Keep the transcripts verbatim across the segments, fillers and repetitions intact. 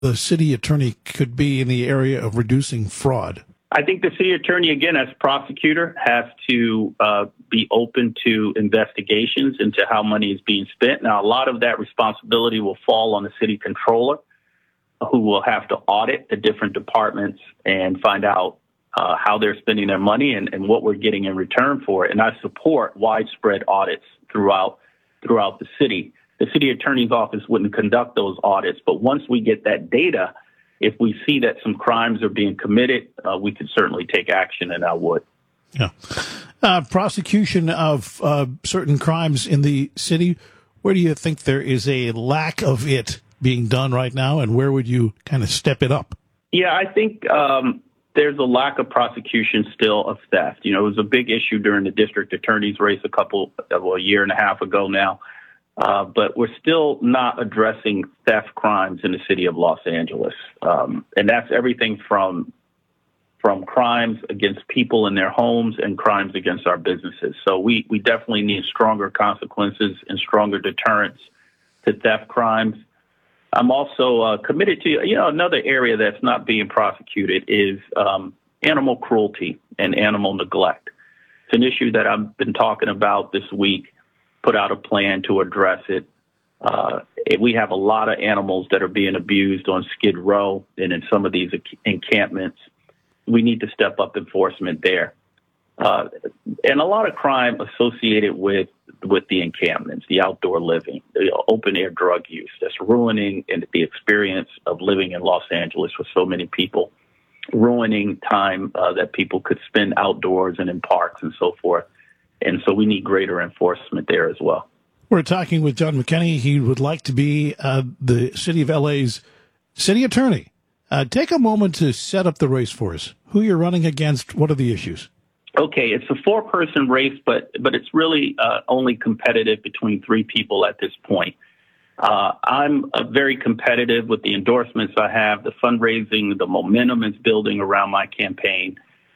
the city attorney could be in the area of reducing fraud? I think the city attorney, again, as prosecutor, has to uh, be open to investigations into how money is being spent. Now, a lot of that responsibility will fall on the city controller, who will have to audit the different departments and find out uh, how they're spending their money and, and what we're getting in return for it. And I support widespread audits throughout throughout the city. The city attorney's office wouldn't conduct those audits, but once we get that data, if we see that some crimes are being committed, uh, we could certainly take action, and I would. Yeah. Uh, prosecution of uh, certain crimes in the city, where do you think there is a lack of it being done right now, and where would you kind of step it up? Yeah, I think um, there's a lack of prosecution still of theft. You know, it was a big issue during the district attorney's race a couple, well, a year and a half ago now. Uh, but we're still not addressing theft crimes in the city of Los Angeles. Um, and that's everything from from crimes against people in their homes and crimes against our businesses. So we, we definitely need stronger consequences and stronger deterrents to theft crimes. I'm also uh, committed to, you know, another area that's not being prosecuted is um, animal cruelty and animal neglect. It's an issue that I've been talking about this week. Put out a plan to address it. Uh, we have a lot of animals that are being abused on Skid Row and in some of these encampments. We need to step up enforcement there. Uh, and a lot of crime associated with, with the encampments, the outdoor living, the open air drug use that's ruining the experience of living in Los Angeles for so many people, ruining time uh, that people could spend outdoors and in parks and so forth. And so we need greater enforcement there as well. We're talking with John McKinney. He would like to be uh, the city of L A's city attorney. Uh, take a moment to set up the race for us. Who you're running against, what are the issues? Okay, it's a four-person race, but but it's really uh, only competitive between three people at this point. Uh, I'm uh, very competitive with the endorsements I have, the fundraising, the momentum is building around my campaign.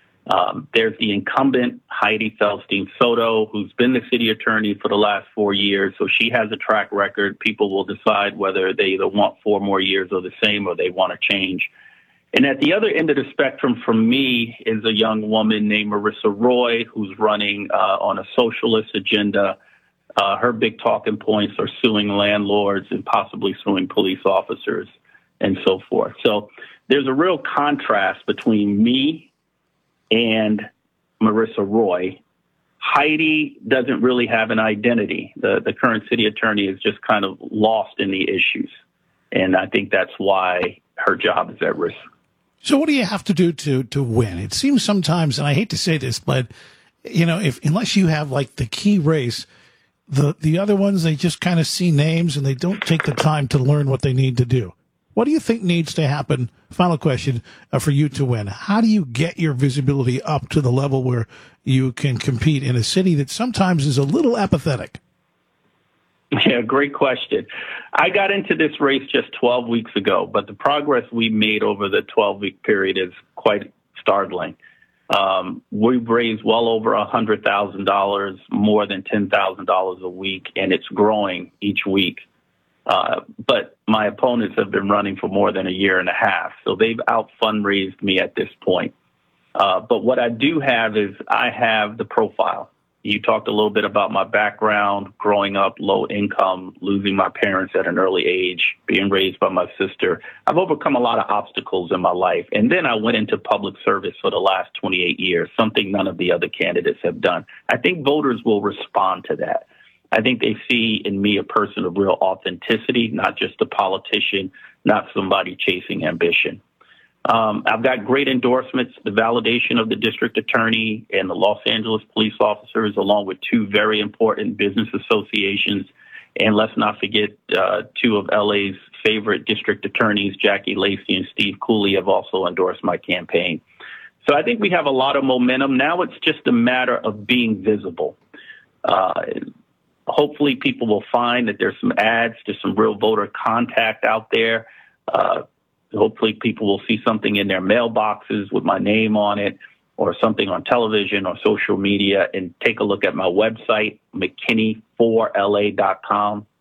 Um, there's the incumbent, Heidi Feldstein Soto, who's been the city attorney for the last four years. So she has a track record. People will decide whether they either want four more years or the same or they want to change. And at the other end of the spectrum from me is a young woman named Marissa Roy, who's running uh, on a socialist agenda. Uh, her big talking points are suing landlords and possibly suing police officers and so forth. So there's a real contrast between me and Marissa Roy. Heidi doesn't really have an identity. The the current city attorney is just kind of lost in the issues. And I think that's why her job is at risk. So what do you have to do to, to win? It seems sometimes, and I hate to say this, but, you know, if unless you have like the key race, the, the other ones, they just kind of see names and they don't take the time to learn what they need to do. What do you think needs to happen? Final question uh, for you to win. How do you get your visibility up to the level where you can compete in a city that sometimes is a little apathetic? Yeah, great question. I got into this race just twelve weeks ago, but the progress we made over the twelve-week period is quite startling. Um, we've raised well over one hundred thousand dollars, more than ten thousand dollars a week, and it's growing each week. Uh, but my opponents have been running for more than a year and a half, so they've out-fundraised me at this point. Uh, but what I do have is I have the profile. You talked a little bit about my background, growing up low income, losing my parents at an early age, being raised by my sister. I've overcome a lot of obstacles in my life. And then I went into public service for the last twenty-eight years, something none of the other candidates have done. I think voters will respond to that. I think they see in me a person of real authenticity, not just a politician, not somebody chasing ambition. Um, I've got great endorsements, the validation of the district attorney and the Los Angeles police officers, along with two very important business associations. And let's not forget uh, two of L A's favorite district attorneys, Jackie Lacey and Steve Cooley, have also endorsed my campaign. So I think we have a lot of momentum. Now it's just a matter of being visible. Uh, hopefully people will find that there's some ads, there's some real voter contact out there. Uh, Hopefully people will see something in their mailboxes with my name on it or something on television or social media and take a look at my website, McKinney four L A dot com,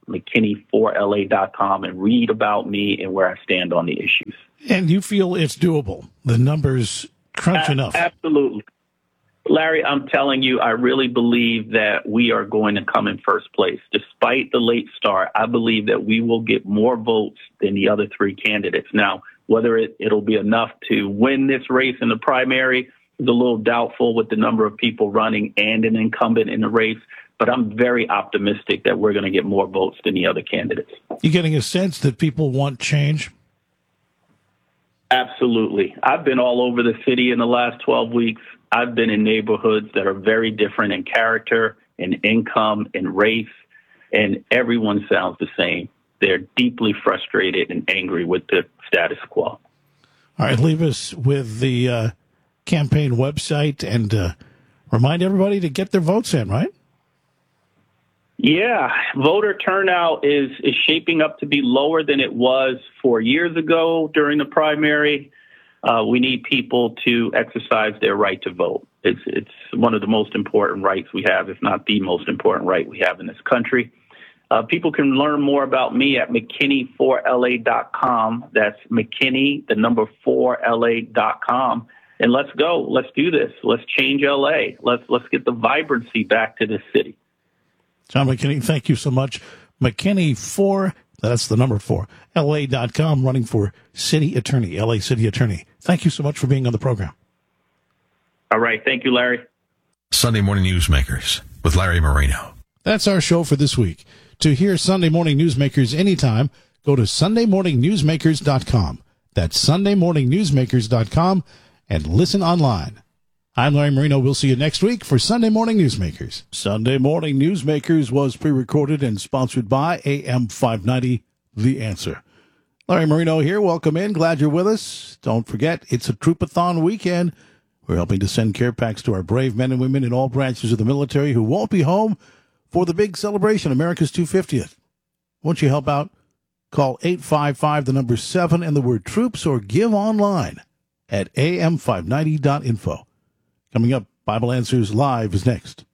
mckinney four L A dot com and read about me and where I stand on the issues. And you feel it's doable? The numbers crunch A- enough? Absolutely. Larry, I'm telling you, I really believe that we are going to come in first place. Despite the late start, I believe that we will get more votes than the other three candidates. Now, whether it, it'll be enough to win this race in the primary is a little doubtful with the number of people running and an incumbent in the race, but I'm very optimistic that we're going to get more votes than the other candidates. You getting a sense that people want change? Absolutely. I've been all over the city in the last twelve weeks. I've been in neighborhoods that are very different in character, in income, in race, and everyone sounds the same. They're deeply frustrated and angry with the status quo. All right, leave us with the uh, campaign website and uh, remind everybody to get their votes in, right? Yeah, voter turnout is, is shaping up to be lower than it was four years ago during the primary. Uh, we need people to exercise their right to vote. It's, it's one of the most important rights we have, if not the most important right we have in this country. Uh, people can learn more about me at mckinney four L A dot com. That's McKinney, the number four L A dot com. And let's go. Let's do this. Let's change L A. Let's, let's get the vibrancy back to this city. John McKinney, thank you so much. McKinney four, that's the number four, L A dot com, running for city attorney, L A city attorney. Thank you so much for being on the program. All right. Thank you, Larry. Sunday Morning Newsmakers with Larry Marino. That's our show for this week. To hear Sunday Morning Newsmakers anytime, go to sunday morning newsmakers dot com. That's sunday morning newsmakers dot com and listen online. I'm Larry Marino. We'll see you next week for Sunday Morning Newsmakers. Sunday Morning Newsmakers was pre-recorded and sponsored by A M five ninety, The Answer. Larry Marino here. Welcome in. Glad you're with us. Don't forget, it's a Troopathon weekend. We're helping to send care packs to our brave men and women in all branches of the military who won't be home for the big celebration, America's two hundred fiftieth. Won't you help out? Call eight five five, the number seven, and the word troops, or give online at A M five ninety dot info. Coming up, Bible Answers Live is next.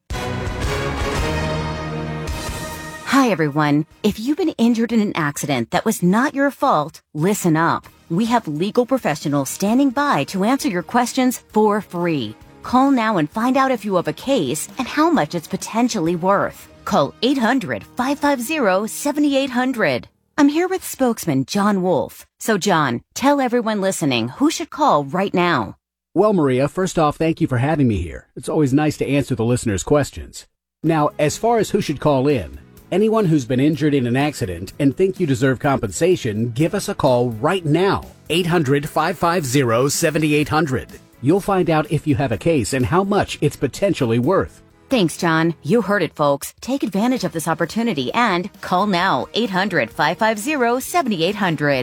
Hi, everyone. If you've been injured in an accident that was not your fault, listen up. We have legal professionals standing by to answer your questions for free. Call now and find out if you have a case and how much it's potentially worth. Call eight hundred, five five zero, seven eight zero zero. I'm here with spokesman John Wolf. So, John, tell everyone listening who should call right now. Well, Maria, first off, thank you for having me here. It's always nice to answer the listeners' questions. Now, as far as who should call in, anyone who's been injured in an accident and think you deserve compensation, give us a call right now. eight hundred, five five zero, seven eight zero zero. You'll find out if you have a case and how much it's potentially worth. Thanks, John. You heard it, folks. Take advantage of this opportunity and call now. eight hundred, five five zero, seven eight zero zero.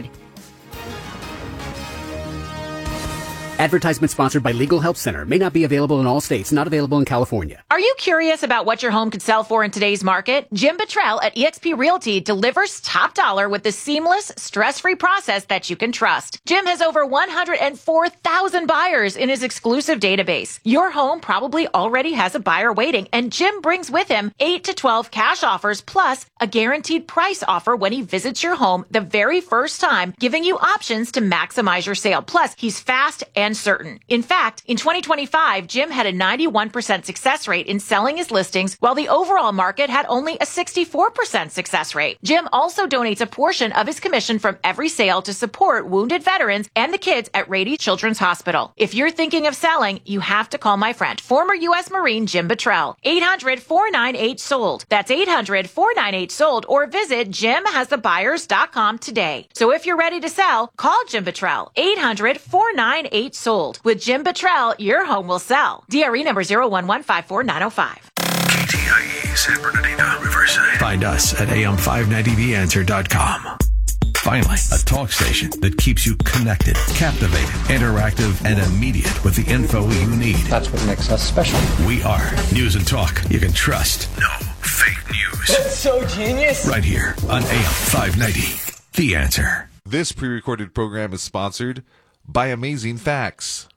Advertisement sponsored by Legal Help Center. May not be available in all states. Not available in California. Are you curious about what your home could sell for in today's market? Jim Buttrell at eXp Realty delivers top dollar with the seamless, stress-free process that you can trust. Jim has over one hundred four thousand buyers in his exclusive database. Your home probably already has a buyer waiting, and Jim brings with him eight to twelve cash offers plus a guaranteed price offer when he visits your home the very first time, giving you options to maximize your sale. Plus, he's fast and certain. In fact, in twenty twenty-five, Jim had a ninety-one percent success rate in selling his listings, while the overall market had only a sixty-four percent success rate. Jim also donates a portion of his commission from every sale to support wounded veterans and the kids at Rady Children's Hospital. If you're thinking of selling, you have to call my friend, former U S Marine Jim Buttrell. eight hundred, four nine eight, sold. That's eight hundred, four nine eight, sold, or visit jim has the buyers dot com today. So if you're ready to sell, call Jim Buttrell. eight hundred, four nine eight, sold. With Jim Buttrell, your home will sell. D R E number zero one one five four nine zero five. K T I E San Bernardino, Riverside. Find us at A M five ninety the answer dot com. Finally, a talk station that keeps you connected, captivated, interactive, and immediate with the info you need. That's what makes us special. We are News and Talk you can trust. No fake news. That's so genius. Right here on A M five ninety, The Answer. This pre-recorded program is sponsored by Amazing Facts.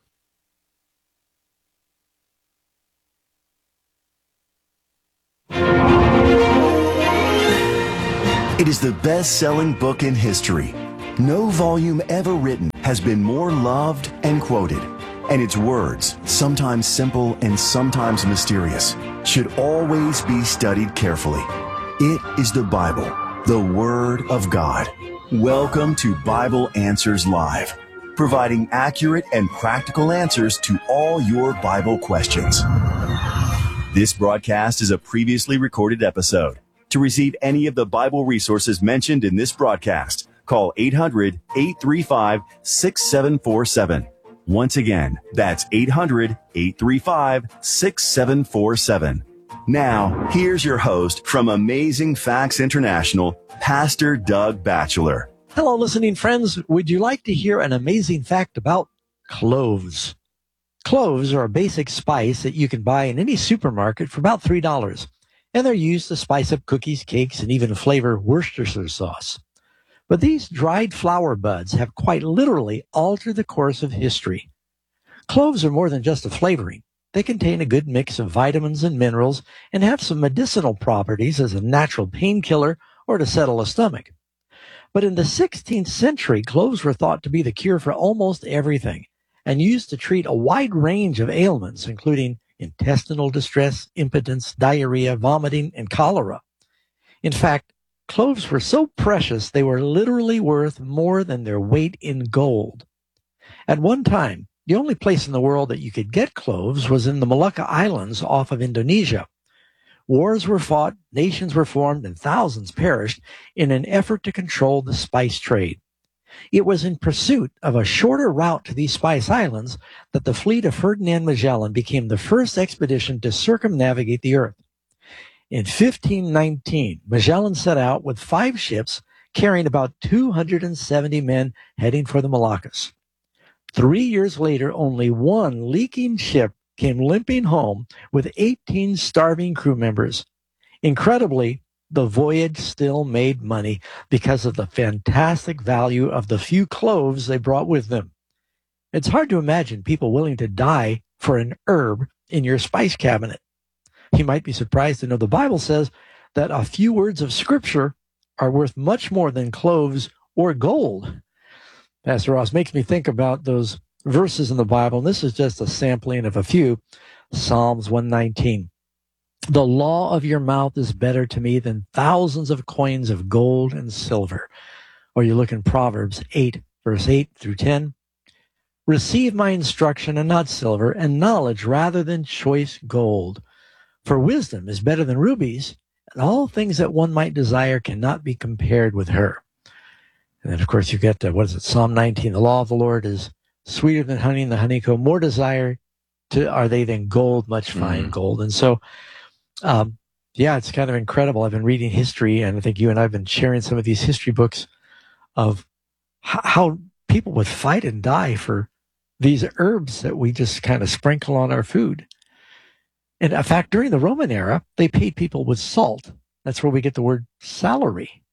It is the best-selling book in history. No volume ever written has been more loved and quoted. And its words, sometimes simple and sometimes mysterious, should always be studied carefully. It is the Bible, the Word of God. Welcome to Bible Answers Live, providing accurate and practical answers to all your Bible questions. This broadcast is a previously recorded episode. To receive any of the Bible resources mentioned in this broadcast, call eight hundred, eight three five, six seven four seven. Once again, that's eight hundred, eight three five, six seven four seven. Now, here's your host from Amazing Facts International, Pastor Doug Batchelor. Hello, listening friends. Would you like to hear an amazing fact about cloves? Cloves are a basic spice that you can buy in any supermarket for about three dollars, and they're used to spice up cookies, cakes, and even flavor Worcestershire sauce. But these dried flower buds have quite literally altered the course of history. Cloves are more than just a flavoring. They contain a good mix of vitamins and minerals and have some medicinal properties as a natural painkiller or to settle a stomach. But in the sixteenth century, cloves were thought to be the cure for almost everything and used to treat a wide range of ailments, including intestinal distress, impotence, diarrhea, vomiting, and cholera. In fact, cloves were so precious they were literally worth more than their weight in gold. At one time, the only place in the world that you could get cloves was in the Molucca Islands off of Indonesia. Wars were fought, nations were formed, and thousands perished in an effort to control the spice trade. It was in pursuit of a shorter route to these Spice Islands that the fleet of Ferdinand Magellan became the first expedition to circumnavigate the earth. In fifteen nineteen, Magellan set out with five ships carrying about two hundred seventy men heading for the Moluccas. Three years later, only one leaking ship came limping home with eighteen starving crew members. Incredibly, the voyage still made money because of the fantastic value of the few cloves they brought with them. It's hard to imagine people willing to die for an herb in your spice cabinet. You might be surprised to know the Bible says that a few words of Scripture are worth much more than cloves or gold. Pastor Ross makes me think about those verses in the Bible, and this is just a sampling of a few. Psalms one nineteen. The law of your mouth is better to me than thousands of coins of gold and silver. Or you look in Proverbs eight, verse eight through ten. Receive my instruction and not silver, and knowledge rather than choice gold. For wisdom is better than rubies, and all things that one might desire cannot be compared with her. And then, of course, you get, to, what is it, Psalm nineteen. The law of the Lord is sweeter than honey in the honeycomb, more desire to are they than gold, much fine mm. gold. And so, um, yeah, it's kind of incredible. I've been reading history, and I think you and I have been sharing some of these history books of h- how people would fight and die for these herbs that we just kind of sprinkle on our food. And in fact, during the Roman era, they paid people with salt. That's where we get the word salary.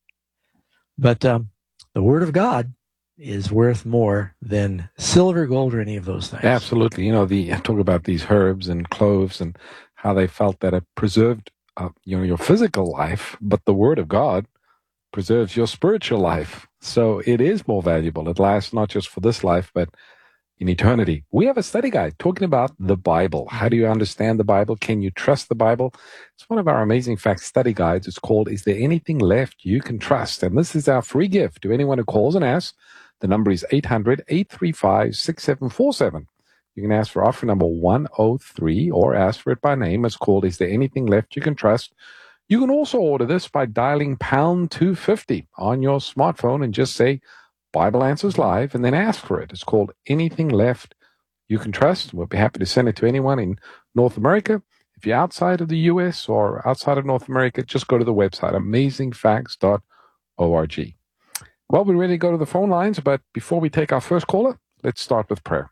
But um, the Word of God is worth more than silver, gold, or any of those things. Absolutely. You know, the talk about these herbs and cloves and how they felt that it preserved, uh, you know, your physical life, but the Word of God preserves your spiritual life. So it is more valuable. It lasts not just for this life, but in eternity. We have a study guide talking about the Bible. How do you understand the Bible? Can you trust the Bible? It's one of our amazing fact study guides. It's called, Is There Anything Left You Can Trust? And this is our free gift to anyone who calls and asks. The number is eight hundred, eight three five, six seven four seven. You can ask for offer number one oh three or ask for it by name. It's called, Is There Anything Left You Can Trust? You can also order this by dialing pound two fifty on your smartphone and just say, Bible Answers Live, and then ask for it. It's called Anything Left You Can Trust. We'll be happy to send it to anyone in North America. If you're outside of the U S or outside of North America, just go to the website, amazing facts dot org. Well, we're ready to go to the phone lines, but before we take our first caller, let's start with prayer.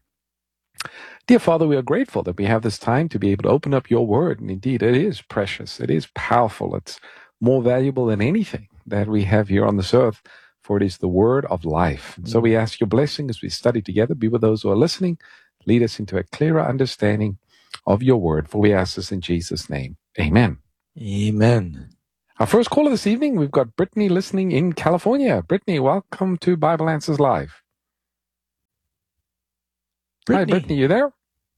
Dear Father, we are grateful that we have this time to be able to open up your word. And indeed, it is precious. It is powerful. It's more valuable than anything that we have here on this earth. For it is the word of life. And so we ask your blessing as we study together. Be with those who are listening. Lead us into a clearer understanding of your word. For we ask this in Jesus' name. Amen. Amen. Our first caller this evening, we've got Brittany listening in California. Brittany, welcome to Bible Answers Live. Brittany. Hi, Brittany, you there?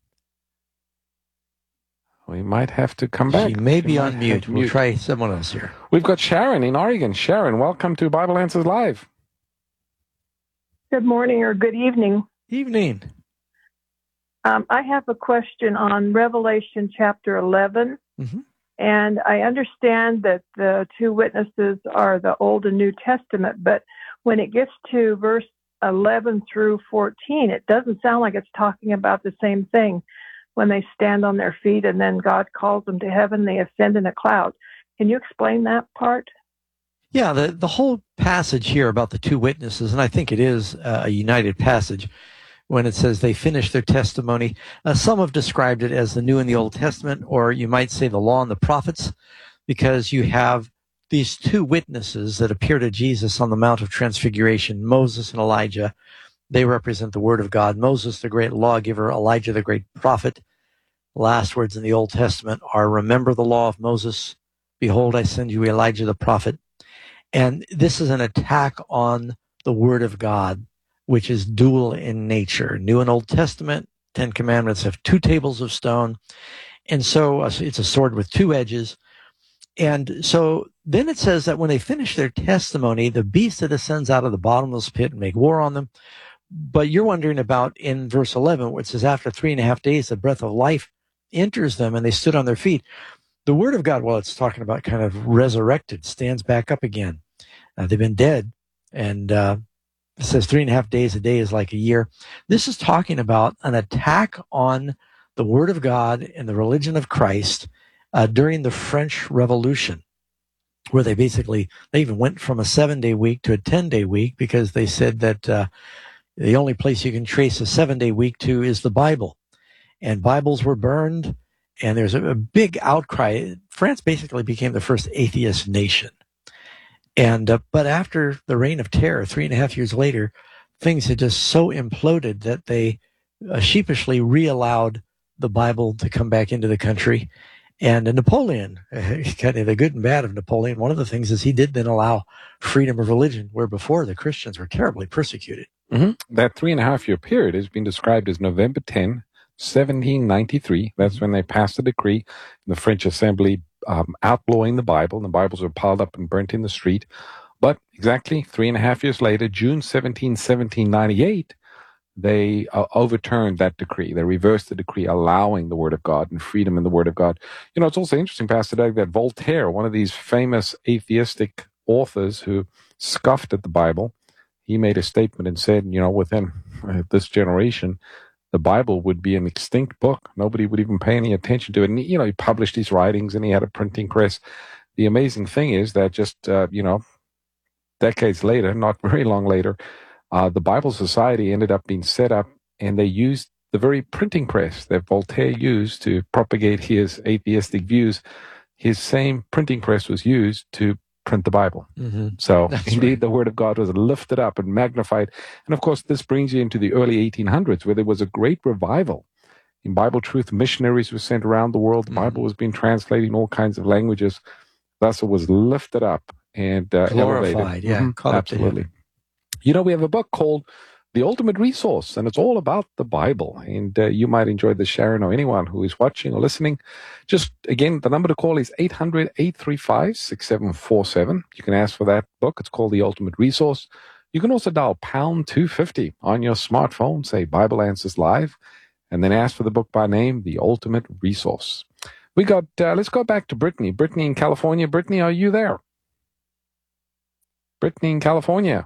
We might have to come back. She may be She on might mute. have We'll mute. try someone else here. We've got Sharon in Oregon. Sharon, welcome to Bible Answers Live. Good morning or good evening. Evening. Um, I have a question on Revelation chapter eleven. Mm-hmm. And I understand that the two witnesses are the Old and New Testament, but when it gets to verse eleven through fourteen, it doesn't sound like it's talking about the same thing. When they stand on their feet and then God calls them to heaven, they ascend in a cloud. Can you explain that part? Yeah, the, the whole passage here about the two witnesses, and I think it is a united passage, when it says they finished their testimony. Uh, some have described it as the New and the Old Testament, or you might say the Law and the Prophets, because you have these two witnesses that appear to Jesus on the Mount of Transfiguration, Moses and Elijah. They represent the Word of God. Moses, the great lawgiver, Elijah, the great prophet. Last words in the Old Testament are, remember the law of Moses. Behold, I send you Elijah the prophet. And this is an attack on the Word of God, which is dual in nature. New and Old Testament, Ten Commandments have two tables of stone. And so uh, it's a sword with two edges. And so then it says that when they finish their testimony, the beast that ascends out of the bottomless pit and make war on them. But you're wondering about in verse eleven, where it says, after three and a half days, the breath of life enters them and they stood on their feet. The Word of God, well, it's talking about kind of resurrected, stands back up again. Uh, they've been dead. And uh, it says three and a half days a day is like a year. This is talking about an attack on the Word of God and the religion of Christ uh, during the French Revolution, where they basically, they even went from a seven-day week to a ten-day week because they said that uh, the only place you can trace a seven-day week to is the Bible. And Bibles were burned, and there's a, a big outcry. France basically became the first atheist nation. And uh, but after the Reign of Terror, three and a half years later, things had just so imploded that they uh, sheepishly re-allowed the Bible to come back into the country. And uh, Napoleon, uh, kind of the good and bad of Napoleon, one of the things is he did then allow freedom of religion, where before the Christians were terribly persecuted. Mm-hmm. That three and a half year period has been described as November tenth, seventeen ninety-three. That's when they passed a decree in the French Assembly um, outlawing the Bible. And the Bibles were piled up and burnt in the street. But exactly three and a half years later, June seventeenth, seventeen ninety-eight, they uh, overturned that decree. They reversed the decree, allowing the Word of God and freedom in the Word of God. You know, it's also interesting, Pastor Doug, that Voltaire, one of these famous atheistic authors who scoffed at the Bible, he made a statement and said, you know, within uh, this generation, the Bible would be an extinct book. Nobody would even pay any attention to it. And, you know, he published his writings and he had a printing press. The amazing thing is that just, uh, you know, decades later, not very long later, uh, the Bible Society ended up being set up, and they used the very printing press that Voltaire used to propagate his atheistic views. His same printing press was used to print the Bible. Mm-hmm. So That's indeed, right. the Word of God was lifted up and magnified. And of course, this brings you into the early eighteen hundreds, where there was a great revival. In Bible Truth, missionaries were sent around the world. The Mm-hmm. Bible was being translated in all kinds of languages. Thus, it was lifted up and uh, Glorified, elevated. yeah, Mhm, caught up to absolutely. You know, we have a book called The Ultimate Resource, and it's all about the Bible. And uh, you might enjoy this, Sharon, or anyone who is watching or listening. Just, again, the number to call is eight hundred, eight three five, six seven four seven. You can ask for that book. It's called The Ultimate Resource. You can also dial pound two fifty on your smartphone, say Bible Answers Live, and then ask for the book by name, The Ultimate Resource. We got, uh, let's go back to Brittany. Brittany in California. Brittany, are you there? Brittany in California.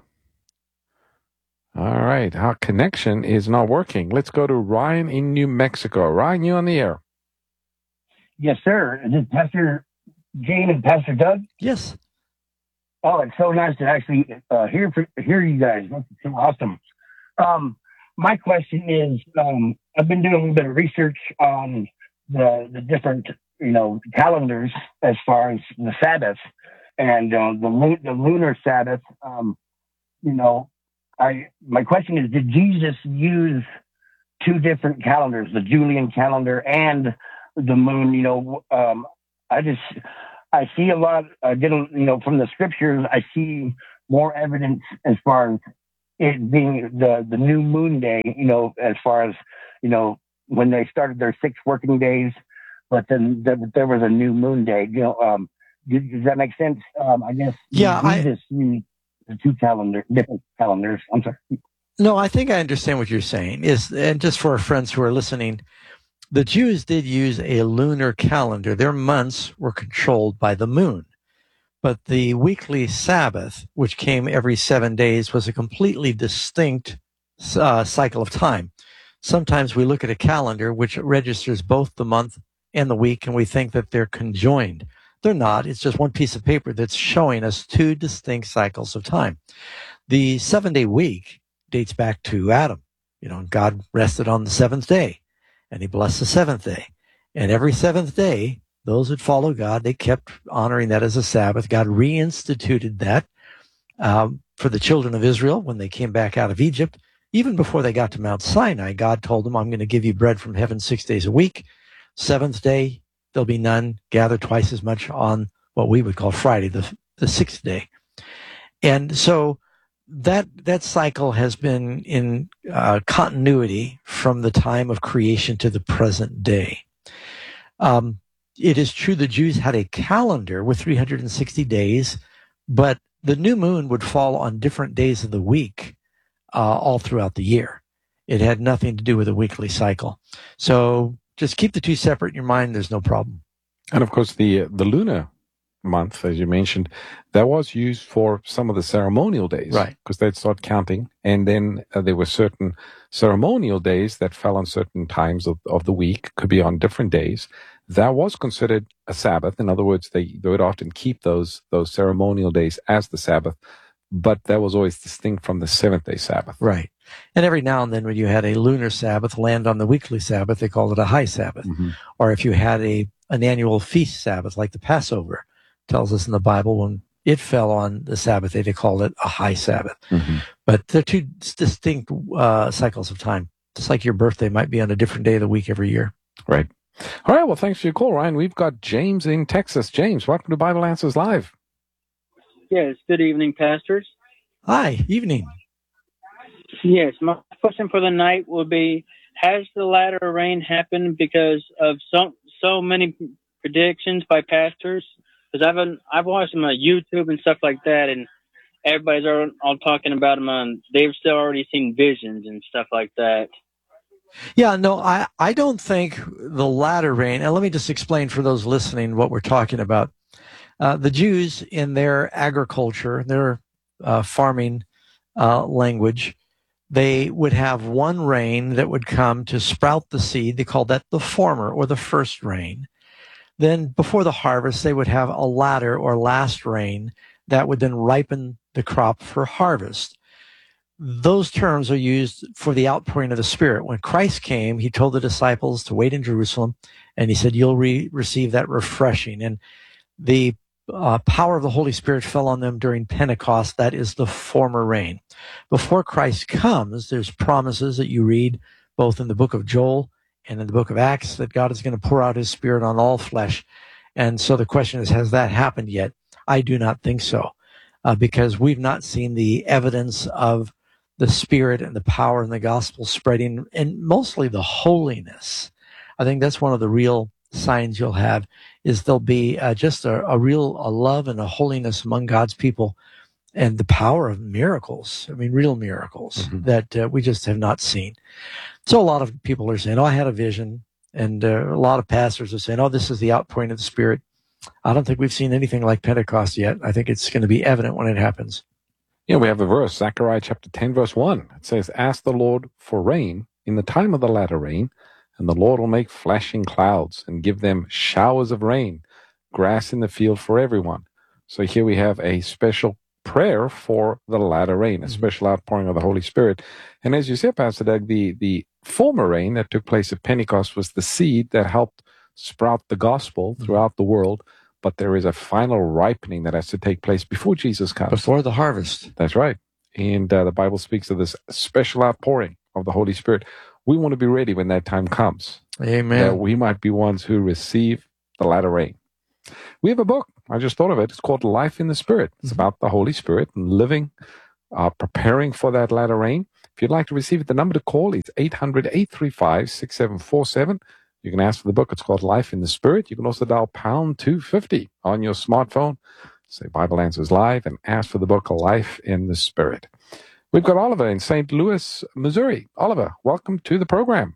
All right, our connection is not working. Let's go to Ryan in New Mexico. Ryan, you on the air? Yes, sir. Is it Pastor Gene and Pastor Doug? Yes. Oh, it's so nice to actually uh, hear for, hear you guys. That's so awesome. Um, my question is, um, I've been doing a little bit of research on the the different, you know, calendars as far as the Sabbath and uh, the lu- the lunar Sabbath. Um, you know, I my question is, did Jesus use two different calendars, the Julian calendar and the moon? You know, um, I just I see a lot, uh, you know, from the scriptures, I see more evidence as far as it being the, the new moon day, you know, as far as, you know, when they started their six working days, but then there, there was a new moon day, you know, um, does, does that make sense? Um, I guess yeah, Jesus I, used the two calendar, different calendars. I'm sorry. No, I think I understand what you're saying. Is and just for our friends who are listening, the Jews did use a lunar calendar. Their months were controlled by the moon. But the weekly Sabbath, which came every seven days, was a completely distinct uh, cycle of time. Sometimes we look at a calendar which registers both the month and the week, and we think that they're conjoined. They're not. It's just one piece of paper that's showing us two distinct cycles of time. The seven-day week dates back to Adam. You know, God rested on the seventh day, and he blessed the seventh day. And every seventh day, those that follow God, they kept honoring that as a Sabbath. God reinstituted that um, for the children of Israel when they came back out of Egypt. Even before they got to Mount Sinai, God told them, I'm going to give you bread from heaven six days a week. Seventh day, there'll be none. Gather twice as much on what we would call Friday, the, the sixth day. And so that that cycle has been in uh, continuity from the time of creation to the present day. Um, It is true the Jews had a calendar with three hundred sixty days, but the new moon would fall on different days of the week uh, all throughout the year. It had nothing to do with a weekly cycle. So just keep the two separate in your mind. There's no problem. And of course, the the lunar month, as you mentioned, that was used for some of the ceremonial days, right? Because they'd start counting, and then uh, there were certain ceremonial days that fell on certain times of, of the week, could be on different days. That was considered a Sabbath. In other words, they, they would often keep those those ceremonial days as the Sabbath, but that was always distinct from the seventh-day Sabbath. Right. And every now and then when you had a lunar Sabbath land on the weekly Sabbath, they called it a high Sabbath. Mm-hmm. Or if you had a an annual feast Sabbath like the Passover, tells us in the Bible when it fell on the Sabbath day, they called it a high Sabbath. Mm-hmm. But they're two distinct uh, cycles of time. Just like your birthday might be on a different day of the week every year. Right. All right. Well, thanks for your call, Ryan. We've got James in Texas. James, welcome to Bible Answers Live. Yes. Good evening, pastors. Hi. Evening. Yes. My question for the night will be, has the latter rain happened because of so, so many predictions by pastors? Because I've been, I've watched them on YouTube and stuff like that, and everybody's all, all talking about them on, they've still already seen visions and stuff like that. Yeah, no, I, I don't think the latter rain, and let me just explain for those listening what we're talking about. Uh, the Jews in their agriculture, their uh, farming uh, language, they would have one rain that would come to sprout the seed. They called that the former or the first rain. Then before the harvest, they would have a latter or last rain that would then ripen the crop for harvest. Those terms are used for the outpouring of the Spirit. When Christ came, he told the disciples to wait in Jerusalem, and he said, you'll re- receive that refreshing. And the uh, power of the Holy Spirit fell on them during Pentecost. That is the former rain. Before Christ comes, there's promises that you read both in the book of Joel and in the book of Acts that God is going to pour out his Spirit on all flesh. And so the question is, has that happened yet? I do not think so, uh, because we've not seen the evidence of the Spirit and the power and the gospel spreading, and mostly the holiness. I think that's one of the real signs you'll have, is there'll be uh, just a, a real a love and a holiness among God's people, and the power of miracles. I mean, real miracles mm-hmm. that uh, we just have not seen. So a lot of people are saying, oh, I had a vision. And uh, a lot of pastors are saying, oh, this is the outpouring of the Spirit. I don't think we've seen anything like Pentecost yet. I think it's going to be evident when it happens. Yeah, we have a verse, Zechariah chapter ten, verse one. It says, ask the Lord for rain in the time of the latter rain, and the Lord will make flashing clouds and give them showers of rain, grass in the field for everyone. So here we have a special prayer for the latter rain, a special outpouring of the Holy Spirit. And as you said, Pastor Doug, the, the former rain that took place at Pentecost was the seed that helped sprout the gospel throughout the world. But there is a final ripening that has to take place before Jesus comes. Before the harvest. That's right. And uh, the Bible speaks of this special outpouring of the Holy Spirit. We want to be ready when that time comes. Amen. That we might be ones who receive the latter rain. We have a book I just thought of it. It's called Life in the Spirit. It's about the Holy Spirit and living, uh, preparing for that latter rain. If you'd like to receive it, the number to call is eight hundred, eight three five, six seven four seven. You can ask for the book. It's called Life in the Spirit. You can also dial pound two fifty on your smartphone. Say Bible Answers Live and ask for the book Life in the Spirit. We've got Oliver in Saint Louis, Missouri. Oliver, welcome to the program.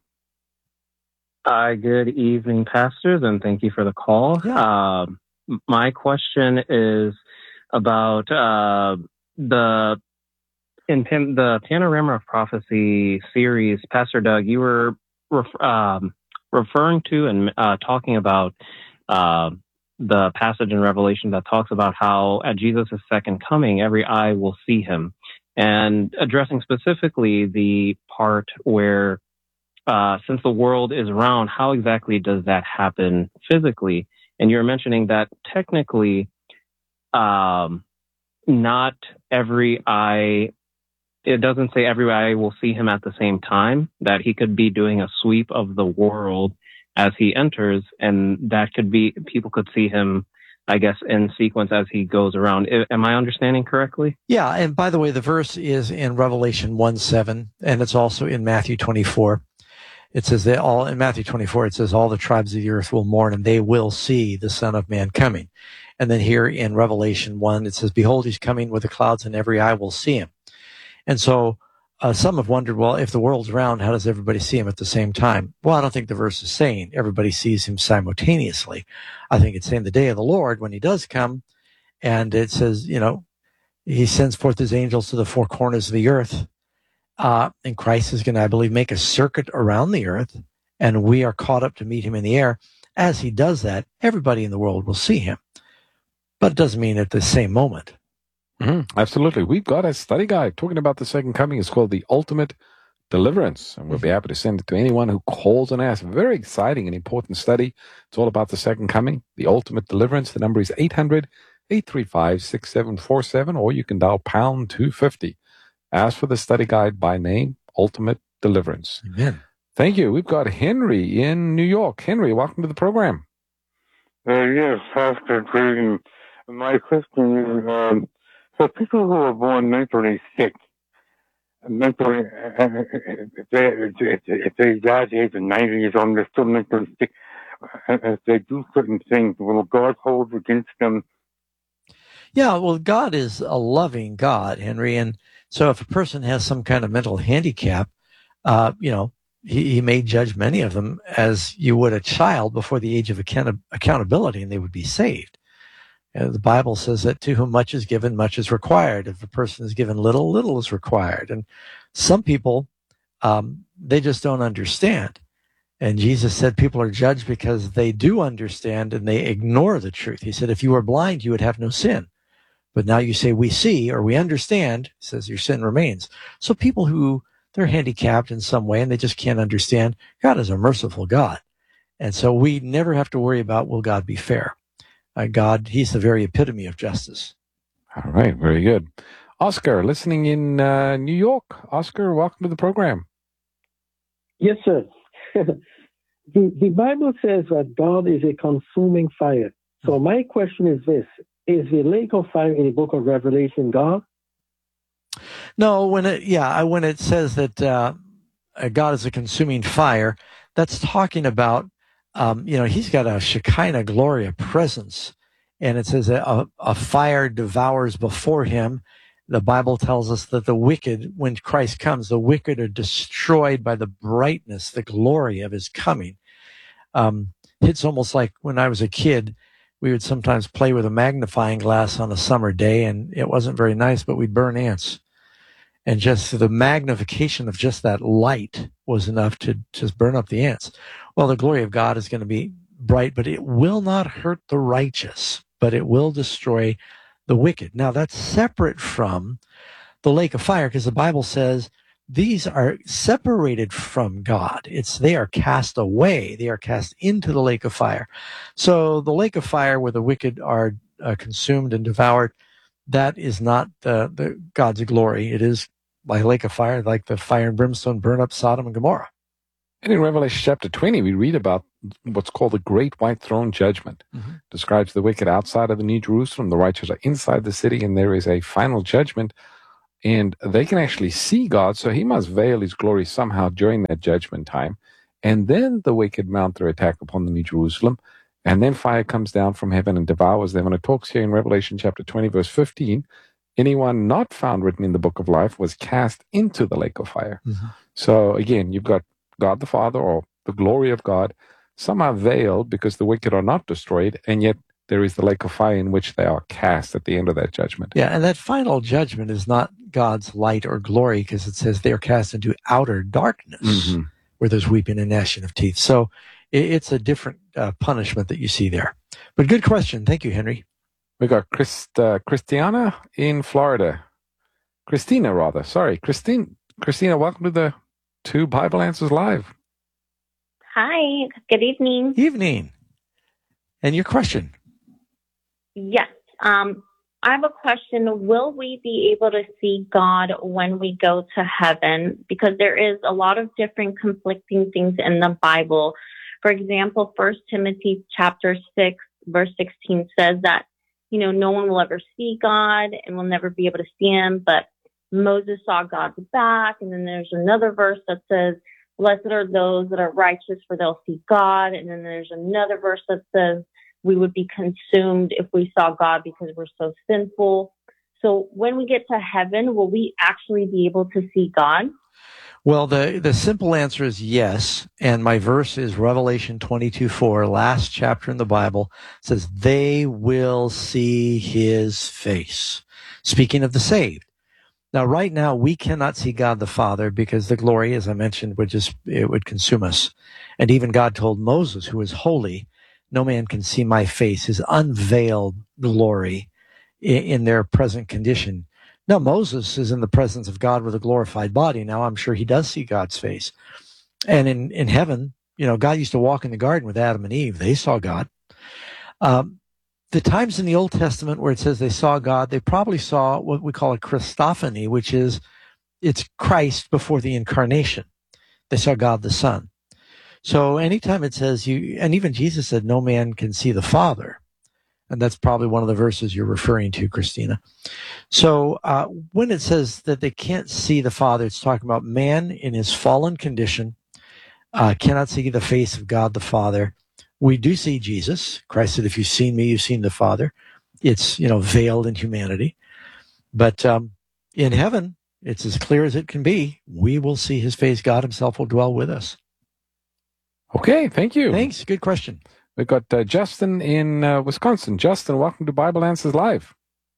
Hi, good evening, pastors, and thank you for the call. Yeah. Um, my question is about uh, the in pan- the Panorama of Prophecy series. Pastor Doug, you were ref- um, referring to and uh, talking about uh, the passage in Revelation that talks about how at Jesus' second coming, every eye will see him, and addressing specifically the part where Uh, since the world is round, how exactly does that happen physically? And you're mentioning that technically, um, not every eye, it doesn't say every eye will see him at the same time, that he could be doing a sweep of the world as he enters, and that could be, people could see him, I guess, in sequence as he goes around. Am I understanding correctly? Yeah, and by the way, the verse is in Revelation one seven, and it's also in Matthew twenty-four. It says that all in Matthew twenty-four, it says all the tribes of the earth will mourn and they will see the Son of Man coming. And then here in Revelation one, it says, behold, he's coming with the clouds and every eye will see him. And so uh, some have wondered, well, if the world's round, how does everybody see him at the same time? Well, I don't think the verse is saying everybody sees him simultaneously. I think it's saying the day of the Lord when he does come, and it says, you know, he sends forth his angels to the four corners of the earth. Uh, and Christ is going to, I believe, make a circuit around the earth, and we are caught up to meet him in the air. As he does that, everybody in the world will see him. But it doesn't mean at the same moment. Mm-hmm. Absolutely. We've got a study guide talking about the second coming. It's called The Ultimate Deliverance, and we'll be happy to send it to anyone who calls and asks. Very exciting and important study. It's all about the second coming, The Ultimate Deliverance. The number is eight hundred, eight three five, six seven four seven, or you can dial pound two fifty. Ask for the study guide by name, Ultimate Deliverance. Amen. Thank you. We've got Henry in New York. Henry, welcome to the program. Uh, yes, Pastor Green. My question is, um, for people who are born mentally sick, mentally, uh, if they, if, if they die at the age of ninety years old, they're still mentally sick, uh, if they do certain things, will God hold against them? Yeah, well, God is a loving God, Henry, and so if a person has some kind of mental handicap, uh, you know, he, he may judge many of them as you would a child before the age of account- accountability, and they would be saved. Uh, the Bible says that to whom much is given, much is required. If a person is given little, little is required. And some people, um, they just don't understand. And Jesus said people are judged because they do understand and they ignore the truth. He said, if you were blind, you would have no sin. But now you say we see or we understand, says your sin remains. So people who they're handicapped in some way and they just can't understand, God is a merciful God. And so we never have to worry about, will God be fair? Uh, God, he's the very epitome of justice. All right, very good. Oscar, listening in uh, New York. Oscar, welcome to the program. Yes, sir. the, the Bible says that God is a consuming fire. So my question is this. Is the lake of fire in the book of Revelation God? No, when it, yeah, when it says that uh, God is a consuming fire, that's talking about, um, you know, he's got a Shekinah glory of presence. And it says that a, a fire devours before him. The Bible tells us that the wicked, when Christ comes, the wicked are destroyed by the brightness, the glory of his coming. Um, it's almost like when I was a kid, we would sometimes play with a magnifying glass on a summer day, and it wasn't very nice, but we'd burn ants. And just the magnification of just that light was enough to just burn up the ants. Well, the glory of God is going to be bright, but it will not hurt the righteous, but it will destroy the wicked. Now, that's separate from the lake of fire, because the Bible says these are separated from God. It's they are cast away. They are cast into the lake of fire. So the lake of fire where the wicked are uh, consumed and devoured, that is not the, the God's glory. It is like a lake of fire, like the fire and brimstone burn up Sodom and Gomorrah. And in Revelation chapter twenty, we read about what's called the Great White Throne Judgment. Mm-hmm. Describes the wicked outside of the New Jerusalem, the righteous are inside the city, and there is a final judgment. And they can actually see God, so he must veil his glory somehow during that judgment time. And then the wicked mount their attack upon the New Jerusalem, and then fire comes down from heaven and devours them. And it talks here in Revelation chapter twenty, verse fifteen, anyone not found written in the book of life was cast into the lake of fire. Mm-hmm. So again, you've got God the Father, or the glory of God, somehow veiled because the wicked are not destroyed, and yet there is the lake of fire in which they are cast at the end of that judgment. Yeah, and that final judgment is not God's light or glory, because it says they are cast into outer darkness, mm-hmm. where there's weeping and gnashing of teeth. So it's a different uh, punishment that you see there. But good question. Thank you, Henry. We got Christ, uh, Christiana in Florida. Christina, rather. Sorry. Christine. Christina, welcome to the to Bible Answers Live. Hi. Good evening. Evening. And your question? Yes. Um, I have a question. Will we be able to see God when we go to heaven? Because there is a lot of different conflicting things in the Bible. For example, First Timothy chapter six, verse sixteen says that, you know, no one will ever see God and will never be able to see him, but Moses saw God's back. And then there's another verse that says, blessed are those that are righteous, for they'll see God. And then there's another verse that says we would be consumed if we saw God because we're so sinful. So when we get to heaven, will we actually be able to see God? Well, the, the simple answer is yes. And my verse is Revelation twenty-two four, last chapter in the Bible, says, they will see his face. Speaking of the saved. Now, right now, we cannot see God the Father because the glory, as I mentioned, would just, it would consume us. And even God told Moses, who is holy, no man can see my face, his unveiled glory in, in their present condition. Now, Moses is in the presence of God with a glorified body. Now, I'm sure he does see God's face. And in, in heaven, you know, God used to walk in the garden with Adam and Eve. They saw God. Um, the times in the Old Testament where it says they saw God, they probably saw what we call a Christophany, which is it's Christ before the incarnation. They saw God the Son. So anytime it says you, and even Jesus said, no man can see the Father. And that's probably one of the verses you're referring to, Christina. So uh, when it says that they can't see the Father, it's talking about man in his fallen condition, uh, cannot see the face of God the Father. We do see Jesus. Christ said, if you've seen me, you've seen the Father. It's, you know, veiled in humanity. But um, in heaven, it's as clear as it can be. We will see his face. God himself will dwell with us. Okay, thank you. Thanks. Good question. We've got uh, Justin in uh, Wisconsin. Justin, welcome to Bible Answers Live.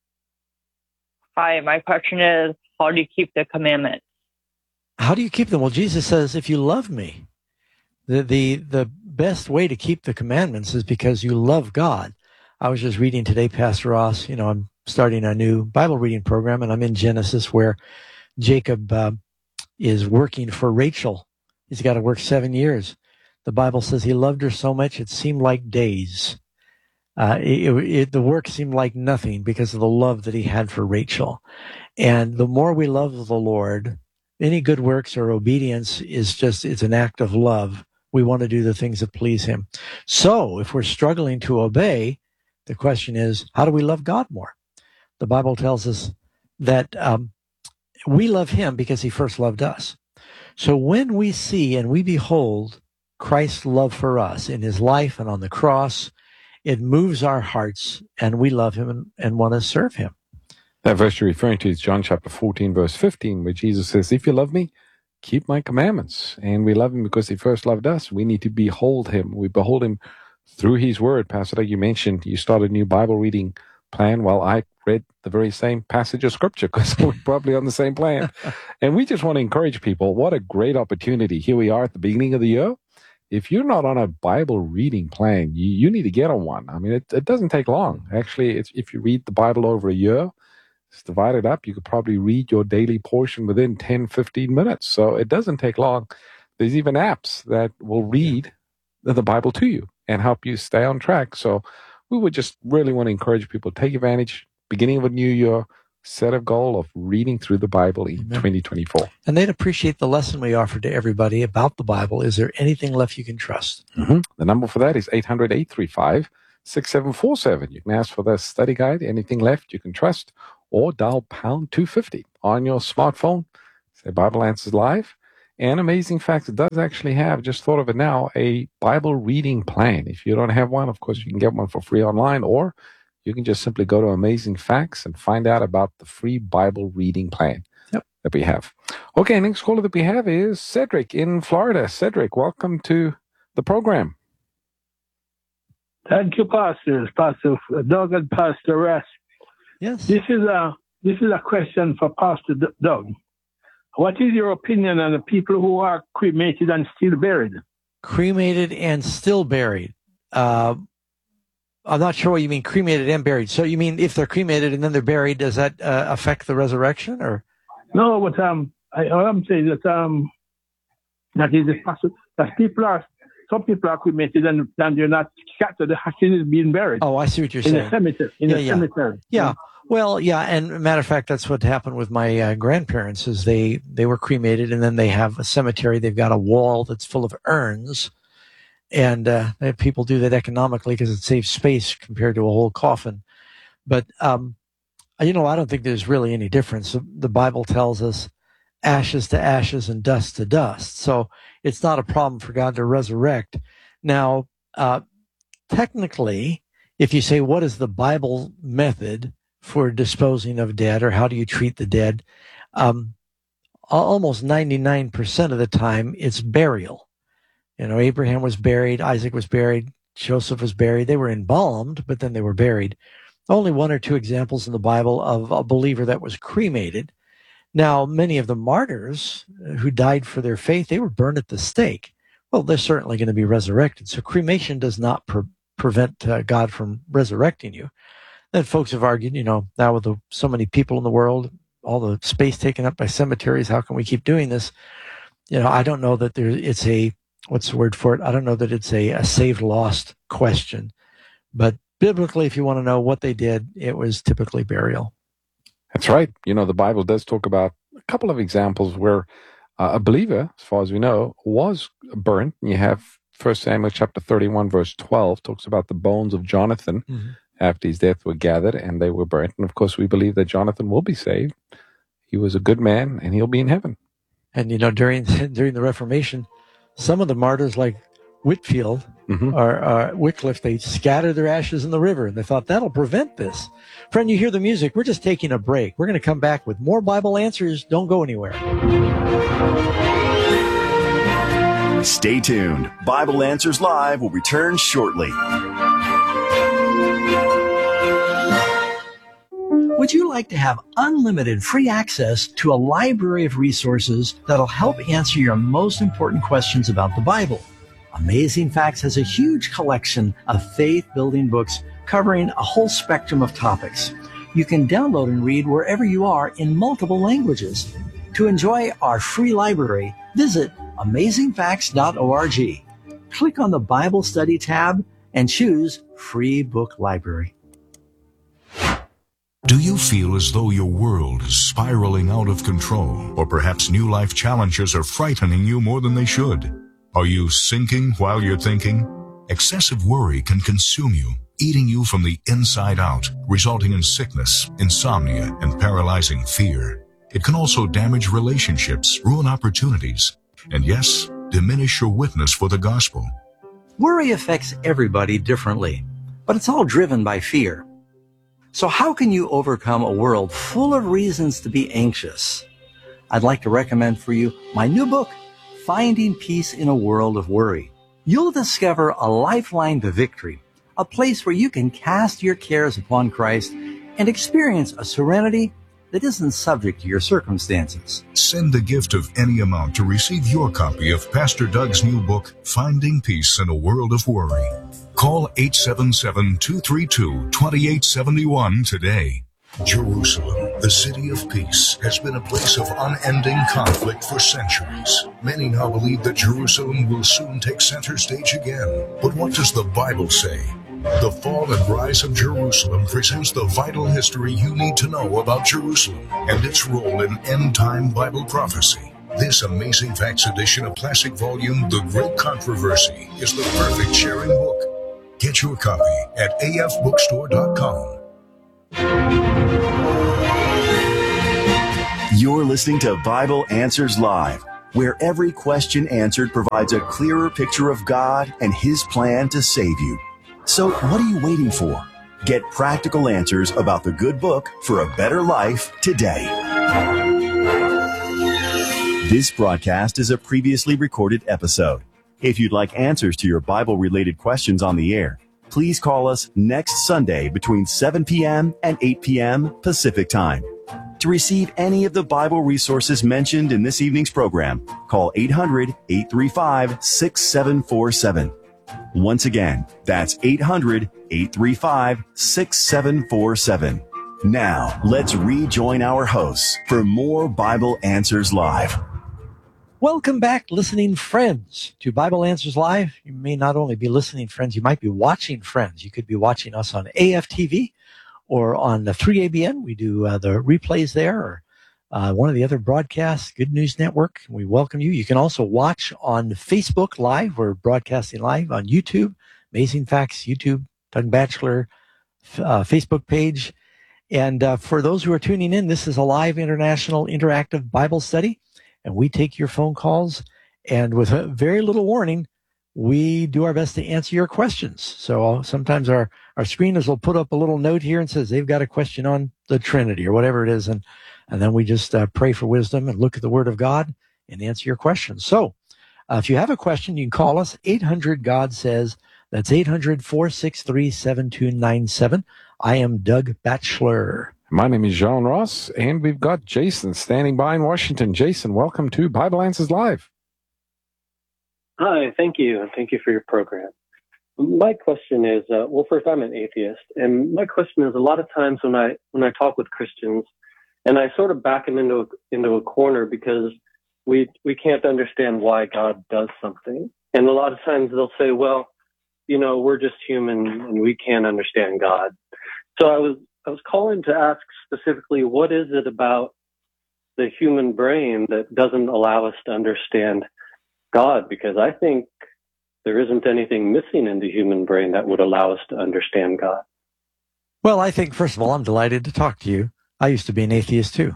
Hi, my question is, how do you keep the commandments? How do you keep them? Well, Jesus says, if you love me, the, the, the best way to keep the commandments is because you love God. I was just reading today, Pastor Ross, you know, I'm starting a new Bible reading program, and I'm in Genesis where Jacob uh, is working for Rachel. He's got to work seven years. The Bible says he loved her so much it seemed like days. Uh, it, it, the work seemed like nothing because of the love that he had for Rachel. And the more we love the Lord, any good works or obedience is just, it's an act of love. We want to do the things that please him. So if we're struggling to obey, the question is, how do we love God more? The Bible tells us that um, we love him because he first loved us. So when we see and we behold Christ's love for us in his life and on the cross, it moves our hearts and we love him and, and want to serve him. That verse you're referring to is John chapter fourteen, verse fifteen, where Jesus says, if you love me, keep my commandments. And we love him because he first loved us. We need to behold him. We behold him through his word. Pastor Doug, you mentioned you started a new Bible reading plan. Well, I read the very same passage of scripture because we're probably on the same plan. And we just want to encourage people. What a great opportunity. Here we are at the beginning of the year. If you're not on a Bible reading plan, you, you need to get on one. I mean, it, it doesn't take long. Actually, it's, if you read the Bible over a year, it's divided up. You could probably read your daily portion within ten, fifteen minutes. So it doesn't take long. There's even apps that will read the Bible to you and help you stay on track. So we would just really want to encourage people to take advantage, beginning of a new year, set a goal of reading through the Bible in Amen. twenty twenty-four. And they'd appreciate the lesson we offered to everybody about the Bible. Is there anything left you can trust? Mm-hmm. The number for that is eight hundred, eight three five, six seven four seven. You can ask for the study guide, anything left you can trust, or dial pound two fifty on your smartphone. Say Bible Answers Live. And Amazing Facts does actually have, just thought of it now, a Bible reading plan. If you don't have one, of course, you can get one for free online, or you can just simply go to Amazing Facts and find out about the free Bible reading plan yep. that we have. Okay, next caller that we have is Cedric in Florida. Cedric, welcome to the program. Thank you, Pastors, Pastor Doug and Pastor Russ. Yes. This is a this is a question for Pastor D- Doug. What is your opinion on the people who are cremated and still buried? Cremated and still buried. Uh, I'm not sure what you mean, cremated and buried. So you mean if they're cremated and then they're buried, does that uh, affect the resurrection? Or no? But um, I, all I'm saying is that um, that is the possible that people are. Some people are cremated and, and they're not scattered. The ashes is being buried. Oh, I see what you're in saying. A cemetery, in yeah, a yeah. cemetery. Yeah. Well, yeah. And matter of fact, that's what happened with my uh, grandparents is they, they were cremated and then they have a cemetery. They've got a wall that's full of urns. And uh, people do that economically because it saves space compared to a whole coffin. But, um, you know, I don't think there's really any difference. The Bible tells us ashes to ashes and dust to dust. So it's not a problem for God to resurrect. Now, uh, technically, if you say, what is the Bible method for disposing of dead, or how do you treat the dead? Um, almost ninety-nine percent of the time, it's burial. You know, Abraham was buried, Isaac was buried, Joseph was buried. They were embalmed, but then they were buried. Only one or two examples in the Bible of a believer that was cremated. Now, many of the martyrs who died for their faith, they were burned at the stake. Well, they're certainly going to be resurrected. So cremation does not pre- prevent uh, God from resurrecting you. Then folks have argued, you know, now with the, so many people in the world, all the space taken up by cemeteries, how can we keep doing this? You know, I don't know that there, it's a, what's the word for it? I don't know that it's a, a saved, lost question. But biblically, if you want to know what they did, it was typically burial. That's right. You know, the Bible does talk about a couple of examples where uh, a believer, as far as we know, was burnt. You have First Samuel chapter thirty-one, verse twelve, talks about the bones of Jonathan mm-hmm. after his death were gathered and they were burnt. And of course, we believe that Jonathan will be saved. He was a good man and he'll be in heaven. And, you know, during during the Reformation, some of the martyrs like Whitfield mm-hmm. or uh, Wycliffe, they scattered their ashes in the river, and they thought that'll prevent this. Friend, you hear the music. We're just taking a break. We're going to come back with more Bible answers. Don't go anywhere. Stay tuned. Bible Answers Live will return shortly. Would you like to have unlimited free access to a library of resources that'll help answer your most important questions about the Bible? Amazing Facts has a huge collection of faith-building books covering a whole spectrum of topics. You can download and read wherever you are in multiple languages. To enjoy our free library, visit amazing facts dot org. Click on the Bible Study tab and choose Free Book Library. Do you feel as though your world is spiraling out of control, or perhaps new life challenges are frightening you more than they should? Are you sinking while you're thinking? Excessive worry can consume you, eating you from the inside out, resulting in sickness, insomnia, and paralyzing fear. It can also damage relationships, ruin opportunities, and yes, diminish your witness for the gospel. Worry affects everybody differently, but it's all driven by fear. So how can you overcome a world full of reasons to be anxious? I'd like to recommend for you my new book, Finding Peace in a World of Worry. You'll discover a lifeline to victory, a place where you can cast your cares upon Christ and experience a serenity that isn't subject to your circumstances. Send the gift of any amount to receive your copy of Pastor Doug's new book, Finding Peace in a World of Worry. Call eight seven seven, two three two, two eight seven one today. Jerusalem, the city of peace, has been a place of unending conflict for centuries. Many now believe that Jerusalem will soon take center stage again. But what does the Bible say? The Fall and Rise of Jerusalem presents the vital history you need to know about Jerusalem and its role in end-time Bible prophecy. This Amazing Facts edition of classic volume, The Great Controversy, is the perfect sharing book. Get your copy at a f bookstore dot com. You're listening to Bible Answers Live, where every question answered provides a clearer picture of God and His plan to save you. So what are you waiting for? Get practical answers about the good book for a better life today. This broadcast is a previously recorded episode. If you'd like answers to your Bible-related questions on the air, please call us next Sunday between seven p.m. and eight p.m. Pacific Time. To receive any of the Bible resources mentioned in this evening's program, call eight hundred, eight three five, six seven four seven. Once again, that's eight hundred, eight three five, six seven four seven. Now, let's rejoin our hosts for more Bible Answers Live. Welcome back, listening friends, to Bible Answers Live. You may not only be listening friends, you might be watching friends. You could be watching us on A F T V or on the three A B N. We do uh, the replays there, or uh, one of the other broadcasts, Good News Network. We welcome you. You can also watch on Facebook Live. We're broadcasting live on YouTube, Amazing Facts, YouTube, Doug Batchelor, uh, Facebook page. And uh, for those who are tuning in, this is a live international interactive Bible study. And we take your phone calls, and with very little warning, we do our best to answer your questions. So sometimes our, our screeners will put up a little note here and says they've got a question on the Trinity or whatever it is. And, and then we just uh, pray for wisdom and look at the Word of God and answer your questions. So uh, if you have a question, you can call us. eight hundred God says. That's eight hundred, four six three, seven two nine seven. I am Doug Batchelor. My name is John Ross, and we've got Jason standing by in Washington. Jason, welcome to Bible Answers Live. Hi, thank you, and thank you for your program. My question is, uh, well, first, I'm an atheist, and my question is, a lot of times when I when I talk with Christians, and I sort of back them into a, into a corner because we we can't understand why God does something, and a lot of times they'll say, well, you know, we're just human and we can't understand God. So I was I was calling to ask specifically, what is it about the human brain that doesn't allow us to understand God? Because I think there isn't anything missing in the human brain that would allow us to understand God. Well, I think, first of all, I'm delighted to talk to you. I used to be an atheist too.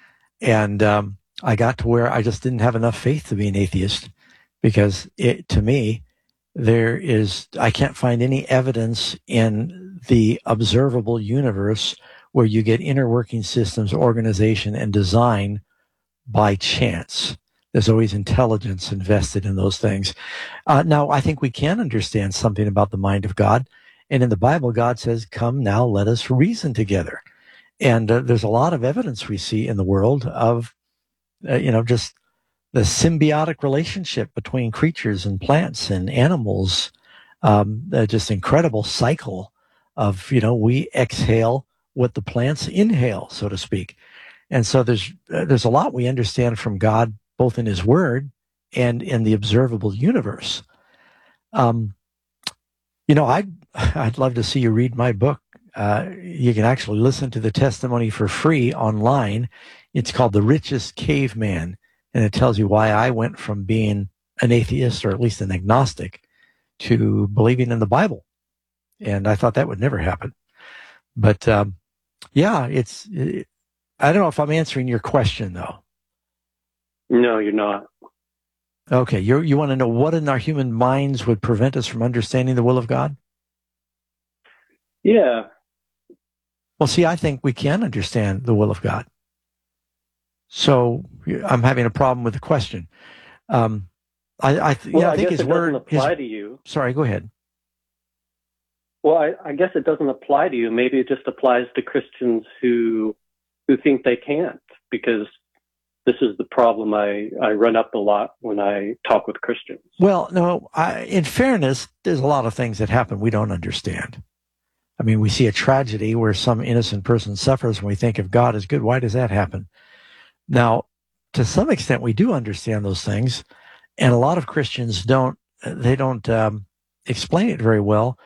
And um, I got to where I just didn't have enough faith to be an atheist because it, to me, there is, I can't find any evidence in the observable universe where you get inner working systems, organization, and design by chance. There's always intelligence invested in those things. Uh, now, I think we can understand something about the mind of God. And in the Bible, God says, come now, let us reason together. And uh, there's a lot of evidence we see in the world of, uh, you know, just the symbiotic relationship between creatures and plants and animals, um, uh, just incredible cycle of, you know, we exhale what the plants inhale, so to speak. And so there's uh, there's a lot we understand from God, both in His Word and in the observable universe. Um, you know, I'd, I'd love to see you read my book. Uh, you can actually listen to the testimony for free online. It's called The Richest Caveman. And it tells you why I went from being an atheist, or at least an agnostic, to believing in the Bible. And I thought that would never happen. But, um, yeah, it's, it, I don't know if I'm answering your question, though. No, you're not. Okay, you you want to know what in our human minds would prevent us from understanding the will of God? Yeah. Well, see, I think we can understand the will of God. So I'm having a problem with the question. Um, I, I, th- well, yeah, I, I think guess his it word doesn't apply his, to you. Sorry, go ahead. Well, I, I guess it doesn't apply to you. Maybe it just applies to Christians who who think they can't, because this is the problem I, I run up a lot when I talk with Christians. Well, no, I, in fairness, there's a lot of things that happen we don't understand. I mean, we see a tragedy where some innocent person suffers, and we think, if God is good, why does that happen? Now, to some extent, we do understand those things, and a lot of Christians don't, they don't um, explain it very well.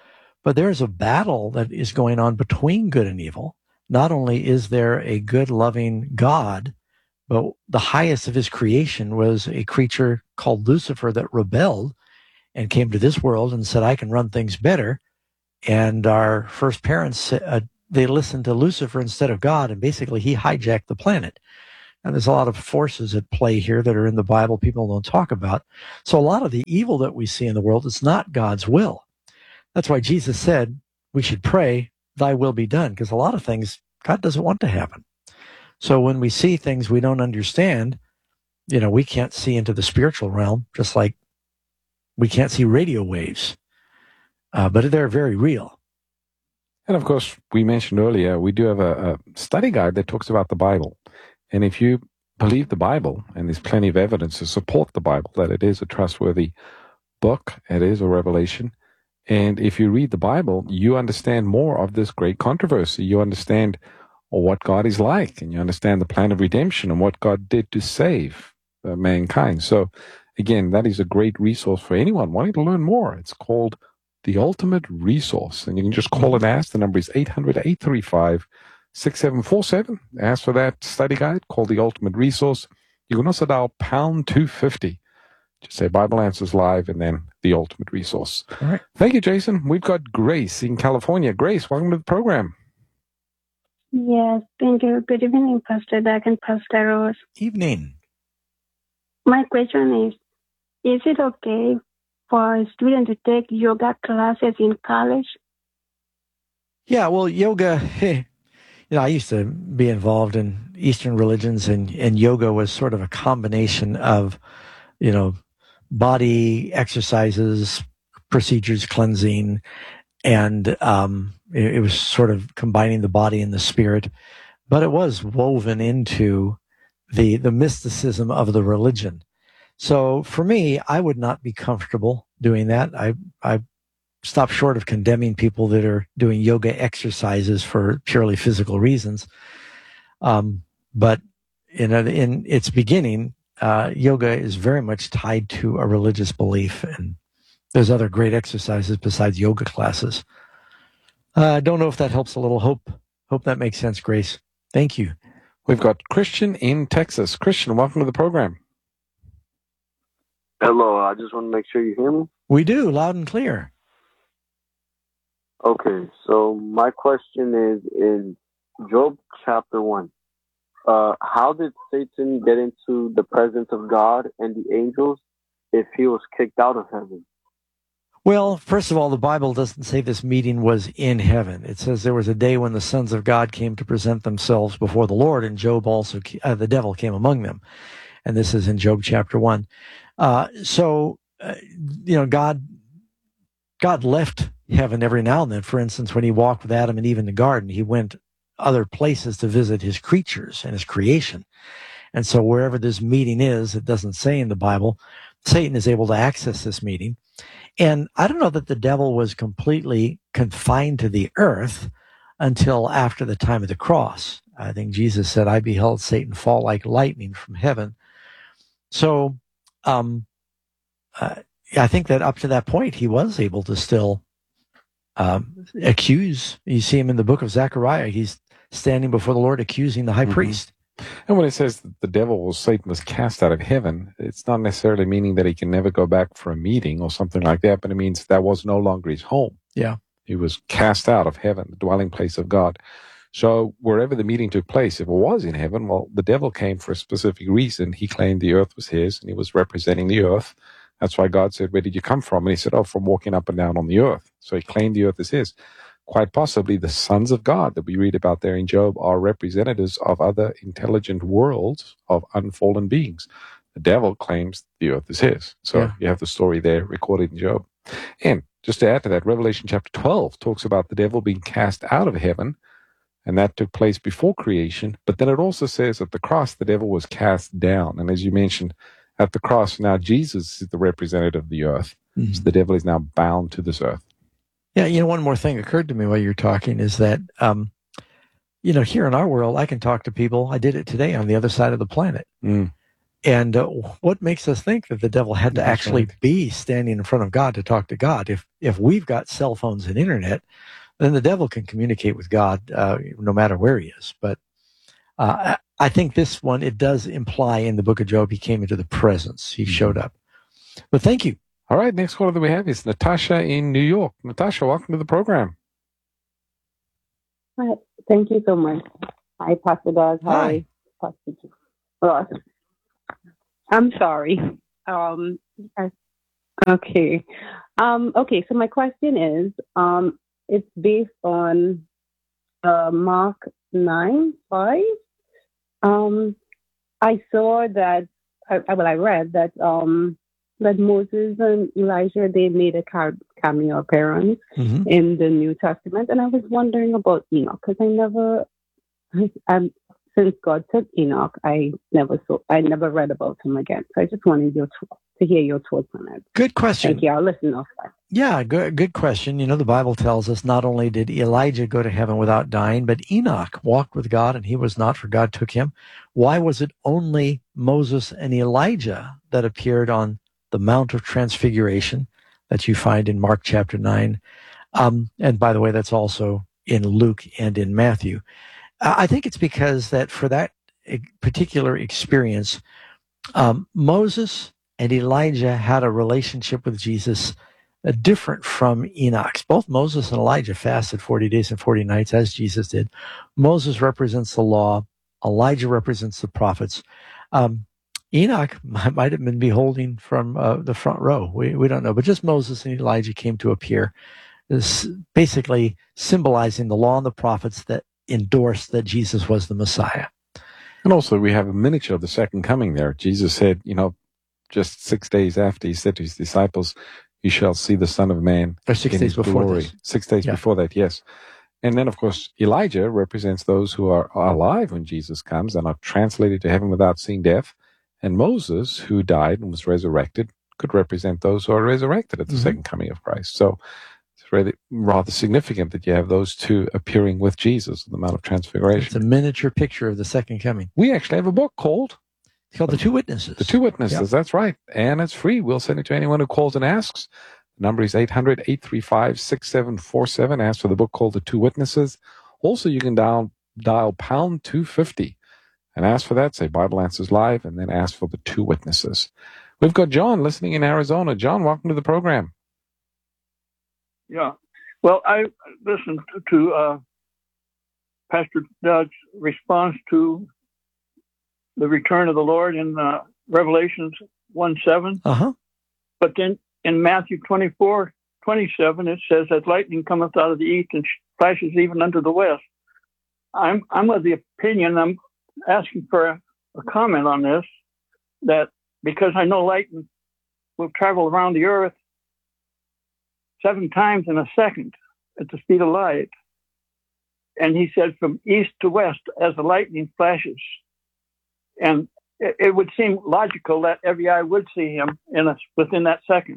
But there is a battle that is going on between good and evil. Not only is there a good, loving God, but the highest of his creation was a creature called Lucifer that rebelled and came to this world and said, I can run things better. And our first parents, uh, they listened to Lucifer instead of God, and basically he hijacked the planet. And there's a lot of forces at play here that are in the Bible people don't talk about. So a lot of the evil that we see in the world is not God's will. That's why Jesus said we should pray, thy will be done, because a lot of things God doesn't want to happen. So when we see things we don't understand, you know, we can't see into the spiritual realm, just like we can't see radio waves, uh, but they're very real. And of course, we mentioned earlier, we do have a, a study guide that talks about the Bible. And if you believe the Bible, and there's plenty of evidence to support the Bible, that it is a trustworthy book, it is a revelation. And if you read the Bible, you understand more of this great controversy. You understand what God is like, and you understand the plan of redemption and what God did to save uh, mankind. So, again, that is a great resource for anyone wanting to learn more. It's called The Ultimate Resource, and you can just call and ask. The number is eight hundred, eight three five, six seven four seven. Ask for that study guide called The Ultimate Resource. You can also dial pound two fifty. Just say Bible Answers Live and then The Ultimate Resource. All right. Thank you, Jason. We've got Grace in California. Grace, welcome to the program. Yes, thank you. Good evening, Pastor Doug and Pastor Rose. Evening. My question is, is it okay for a student to take yoga classes in college? Yeah, well, yoga, hey, you know, I used to be involved in Eastern religions, and, and yoga was sort of a combination of, you know, body exercises, procedures, cleansing, and um, it, it was sort of combining the body and the spirit. But it was woven into the the mysticism of the religion. So for me, I would not be comfortable doing that. I I stop short of condemning people that are doing yoga exercises for purely physical reasons. Um, but in a, in its beginning, uh, yoga is very much tied to a religious belief, and there's other great exercises besides yoga classes. I uh, don't know if that helps a little. Hope hope that makes sense, Grace. Thank you. We've got Christian in Texas. Christian, welcome to the program. Hello, I just want to make sure you hear me. We do, loud and clear. Okay, so my question is in Job chapter one. Uh, how did Satan get into the presence of God and the angels if he was kicked out of heaven? Well, first of all, the Bible doesn't say this meeting was in heaven. It says there was a day when the sons of God came to present themselves before the Lord, and Job also, uh, the devil came among them. And this is in Job chapter one. Uh, so, uh, you know, God, God left heaven every now and then. For instance, when he walked with Adam and Eve in the garden, he went other places to visit his creatures and his creation. And so wherever this meeting is, it doesn't say in the Bible, Satan is able to access this meeting. And I don't know that the devil was completely confined to the earth until after the time of the cross. I think Jesus said, I beheld Satan fall like lightning from heaven. So um, uh, I think that up to that point, he was able to still um, accuse. You see him in the book of Zechariah. He's standing before the Lord accusing the high Mm-hmm. priest. And when it says that the devil or Satan was cast out of heaven, it's not necessarily meaning that he can never go back for a meeting or something like that, but it means that was no longer his home. Yeah. He was cast out of heaven, the dwelling place of God. So wherever the meeting took place, if it was in heaven, well, the devil came for a specific reason. He claimed the earth was his, and he was representing the earth. That's why God said, where did you come from? And he said, oh, from walking up and down on the earth. So he claimed the earth is his. Quite possibly the sons of God that we read about there in Job are representatives of other intelligent worlds of unfallen beings. The devil claims the earth is his. So Yeah. you have the story there recorded in Job. And just to add to that, Revelation chapter twelve talks about the devil being cast out of heaven, and that took place before creation. But then it also says at the cross, the devil was cast down. And as you mentioned, at the cross, now Jesus is the representative of the earth. Mm-hmm. So the devil is now bound to this earth. Yeah, you know, one more thing occurred to me while you were talking is that, um, you know, here in our world, I can talk to people. I did it today on the other side of the planet. Mm. And uh, what makes us think that the devil had to That's actually right. be standing in front of God to talk to God? If if we've got cell phones and internet, then the devil can communicate with God uh, no matter where he is. But uh, I think this one, it does imply in the book of Job, he came into the presence. He showed up. But thank you. All right, next caller that we have is Natasha in New York. Natasha, welcome to the program. Hi. Thank you so much. Hi, Pastor Doug. Hi, Pastor Ross. I'm sorry. Um, I- okay. Um, okay, so my question is, um, it's based on uh, Mark nine five. Um, I saw that, I, I- well, I read that um, that Moses and Elijah, they made a ca- cameo appearance Mhm. in the New Testament. And I was wondering about Enoch, because I never, um, since God took Enoch, I never saw, I never read about him again. So I just wanted your th- to hear your thoughts on it. Good question. Thank you. I'll listen off that. Yeah, good, good question. You know, the Bible tells us not only did Elijah go to heaven without dying, but Enoch walked with God and he was not, for God took him. Why was it only Moses and Elijah that appeared on the Mount of Transfiguration that you find in Mark chapter nine? Um, and by the way, that's also in Luke and in Matthew. I think it's because that for that particular experience, um, Moses and Elijah had a relationship with Jesus uh, different from Enoch's. Both Moses and Elijah fasted forty days and forty nights, as Jesus did. Moses represents the law. Elijah represents the prophets. Um, Enoch might have been beholding from uh, the front row. We, we don't know. But just Moses and Elijah came to appear, is basically symbolizing the law and the prophets that endorsed that Jesus was the Messiah. And also, we have a miniature of the second coming there. Jesus said, you know, just six days after, he said to his disciples, you shall see the Son of Man Or six in days his before glory. this. Six days Yeah. before that, yes. And then, of course, Elijah represents those who are alive when Jesus comes and are translated to heaven without seeing death. And Moses, who died and was resurrected, could represent those who are resurrected at the Mhm. second coming of Christ. So it's really rather significant that you have those two appearing with Jesus on the Mount of Transfiguration. It's a miniature picture of the second coming. We actually have a book called It's called The Two Witnesses. The Two Witnesses. Yeah. That's right. And it's free. We'll send it to anyone who calls and asks. The number is eight hundred, eight three five, six seven four seven. Ask for the book called The Two Witnesses. Also, you can dial, dial pound two fifty and ask for that. Say Bible Answers Live and then ask for The Two Witnesses. We've got John listening in Arizona. John, welcome to the program. Yeah. Well, I listened to uh, Pastor Doug's response to the return of the Lord in uh, Revelations one seven. Uh-huh. But then in Matthew twenty-four twenty-seven, it says that lightning cometh out of the east and flashes even unto the west. I'm I'm of the opinion, I'm asking for a, a comment on this, that because I know lightning will travel around the earth seven times in a second at the speed of light. And he said from east to west as the lightning flashes. And it, it would seem logical that every eye would see him in a, within that second.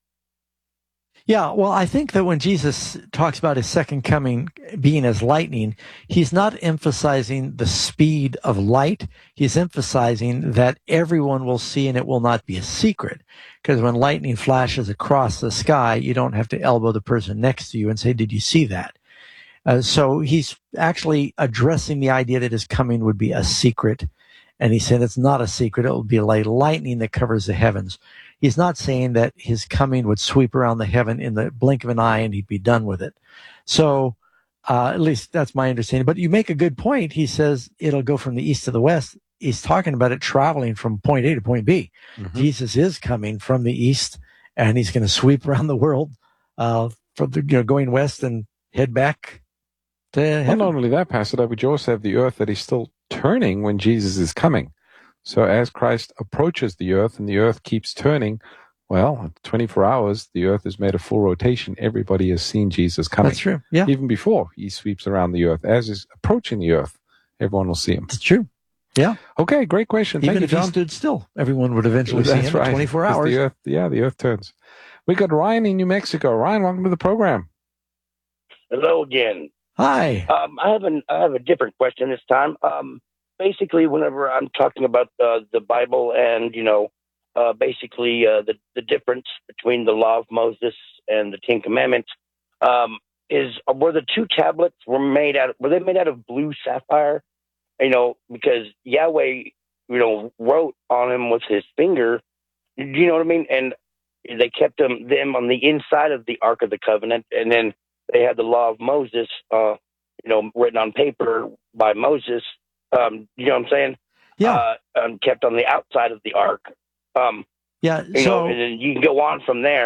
Yeah, well, I think that when Jesus talks about his second coming being as lightning, he's not emphasizing the speed of light. He's emphasizing that everyone will see and it will not be a secret. Because when lightning flashes across the sky, you don't have to elbow the person next to you and say, did you see that? Uh, so he's actually addressing the idea that his coming would be a secret. And he said it's not a secret. It will be like lightning that covers the heavens. He's not saying that his coming would sweep around the heaven in the blink of an eye and he'd be done with it. So uh, at least that's my understanding. But you make a good point. He says it'll go from the east to the west. He's talking about it traveling from point A to point B. Mm-hmm. Jesus is coming from the east, and he's going to sweep around the world uh, from the, you know, going west and head back to heaven. Well, not only that, Pastor, but you also have the earth that is still turning when Jesus is coming. So as Christ approaches the earth and the earth keeps turning, well, twenty-four hours, the earth is made a full rotation. Everybody has seen Jesus coming. That's true. Yeah. Even before he sweeps around the earth, as he's approaching the earth, everyone will see him. It's true. Yeah. Okay, great question. Thank Even you, if John. he stood still, everyone would eventually see That's him right. in twenty-four 'Cause hours. The earth, yeah, the earth turns. We got Ryan in New Mexico. Ryan, welcome to the program. Hello again. Hi. Um, I have an I have a different question this time. Um, basically, whenever I'm talking about uh, the Bible and, you know, uh, basically uh, the, the difference between the law of Moses and the Ten Commandments, um, is were the two tablets were made out, were they made out of blue sapphire? You know, because Yahweh, you know, wrote on him with his finger, do you know what I mean? And they kept them, them on the inside of the Ark of the Covenant, and then they had the law of Moses, uh, you know, written on paper by Moses. Um, you know what I'm saying? Yeah. Uh, um, kept on the outside of the Ark. Um, Yeah. you So know, and then you can go on from there.